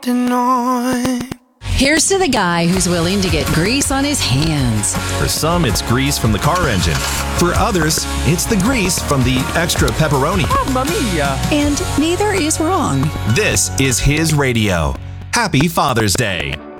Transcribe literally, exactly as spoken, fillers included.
Here's to the guy who's willing to get grease on his hands. For some, it's grease from the car engine. For others, it's the grease from the extra pepperoni. Mamma mia! And neither is wrong. This is his radio. Happy Father's Day.